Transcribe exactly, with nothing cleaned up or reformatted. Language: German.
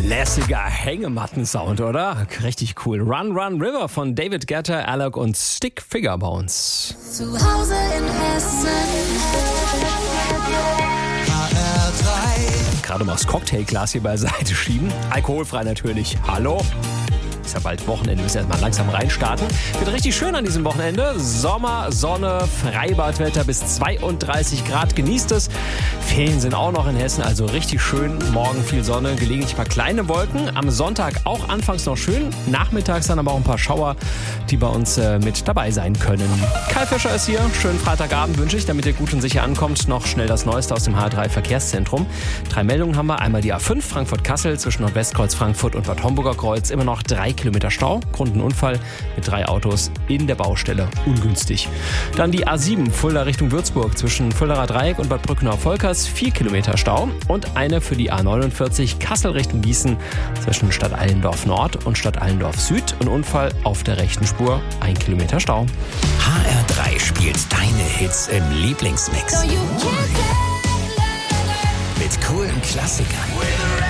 Lässiger Hängematten-Sound, oder? Richtig cool. Run, Run, River von David Guetta, Alok und Stick Figure Bones. Zu Hause in Hessen. H R drei. Gerade mal das Cocktailglas hier beiseite schieben. Alkoholfrei natürlich. Hallo? Ist ja bald Wochenende, müssen wir erstmal langsam reinstarten. Wird richtig schön an diesem Wochenende. Sommer, Sonne, Freibadwetter bis zweiunddreißig Grad. Genießt es. Ferien sind auch noch in Hessen, also richtig schön. Morgen viel Sonne, gelegentlich ein paar kleine Wolken. Am Sonntag auch anfangs noch schön. Nachmittags dann aber auch ein paar Schauer, die bei uns äh, mit dabei sein können. Kai Fischer ist hier. Schönen Freitagabend wünsche ich, damit ihr gut und sicher ankommt. Noch schnell das Neueste aus dem H R drei Verkehrszentrum. Drei Meldungen haben wir. Einmal die A fünf Frankfurt-Kassel zwischen Nordwestkreuz Frankfurt und Bad Homburger Kreuz. Immer noch drei Kilometer Stau. Grund ein Unfall mit drei Autos in der Baustelle. Ungünstig. Dann die A sieben Fulda Richtung Würzburg zwischen Fuldaer Dreieck und Bad Brückenau-Volkers. vier Kilometer Stau. Und eine für die A neunundvierzig Kassel Richtung Gießen zwischen Stadt Allendorf Nord und Stadt Allendorf Süd. Ein Unfall auf der rechten Spur. ein Kilometer Stau. H R drei spielt deine Hits im Lieblingsmix. So you can Mit coolen Klassikern.